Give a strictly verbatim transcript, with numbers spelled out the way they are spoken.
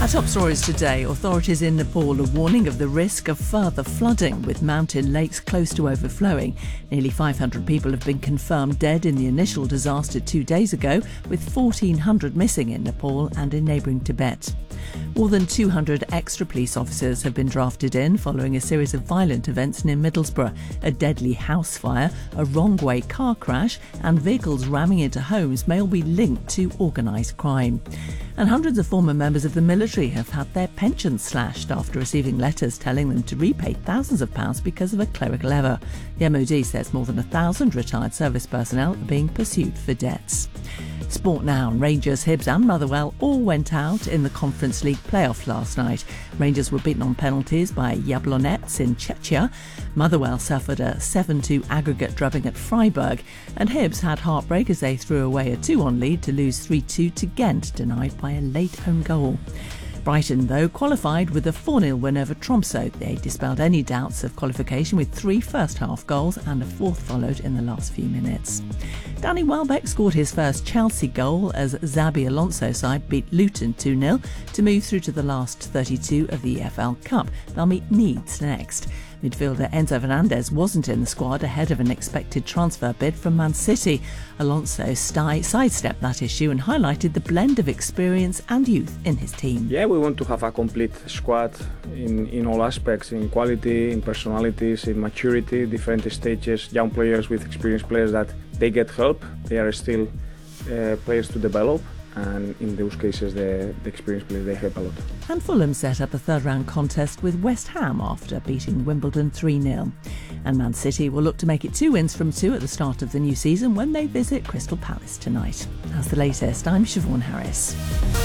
Our top stories today. Authorities in Nepal are warning of the risk of further flooding, with mountain lakes close to overflowing. Nearly five hundred people have been confirmed dead in the initial disaster two days ago, with fourteen hundred missing in Nepal and in neighbouring Tibet. More than two hundred extra police officers have been drafted in following a series of violent events near Middlesbrough. A deadly house fire, a wrong-way car crash and vehicles ramming into homes may all be linked to organised crime. And hundreds of former members of the military have had their pensions slashed after receiving letters telling them to repay thousands of pounds because of a clerical error. The M O D says more than a thousand retired service personnel are being pursued for debts. Sport now. Rangers, Hibs and Motherwell all went out in the Conference League playoff last night. Rangers were beaten on penalties by Jablonec in Czechia. Motherwell suffered a seven two aggregate drubbing at Freiburg. And Hibs had heartbreak as they threw away a two one lead to lose three two to Ghent, denied by a late own goal. Brighton, though, qualified with a four nil win over Tromsø. They dispelled any doubts of qualification with three first-half goals and a fourth followed in the last few minutes. Danny Welbeck scored his first Chelsea goal as Xabi Alonso's side beat Luton two nil to move through to the last thirty-two of the E F L Cup. They'll meet Leeds next. Midfielder Enzo Fernandez wasn't in the squad ahead of an expected transfer bid from Man City. Alonso sti- sidestepped that issue and highlighted the blend of experience and youth in his team. Yeah, we want to have a complete squad in, in all aspects, in quality, in personalities, in maturity, different stages, young players with experienced players that they get help. They are still uh, players to develop. And in those cases, the, the experienced players, they help a lot. And Fulham set up a third-round contest with West Ham after beating Wimbledon three nil. And Man City will look to make it two wins from two at the start of the new season when they visit Crystal Palace tonight. That's the latest. I'm Siobhan Harris.